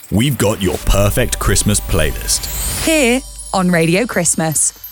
we've got your perfect Christmas playlist. Here on Radio Christmas.